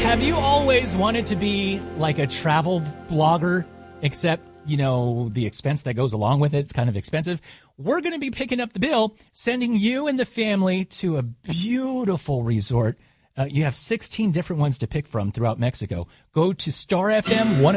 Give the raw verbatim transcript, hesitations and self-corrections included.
Have you always wanted to be like a travel blogger, except, you know, the expense that goes along with it? It's kind of expensive. We're going to be picking up the bill, sending you and the family to a beautiful resort. Uh, you have sixteen different ones to pick from throughout Mexico. Go to Star F M one